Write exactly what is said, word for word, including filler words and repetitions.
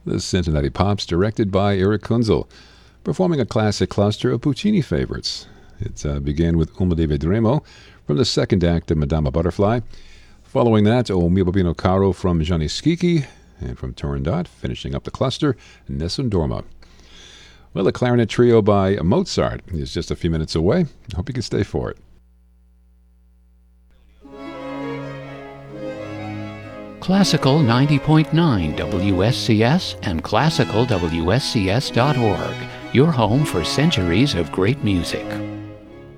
The Cincinnati Pops, directed by Eric Kunzel, performing a classic cluster of Puccini favorites. It uh, began with Uma di Vedremo from the second act of Madama Butterfly. Following that, O mio bambino caro from Gianni Schicchi, and from Turandot, finishing up the cluster, Nessun Dorma. Well, the clarinet trio by Mozart is just a few minutes away. I hope you can stay for it. Classical ninety point nine W S C S and classical W S C S dot org, your home for centuries of great music.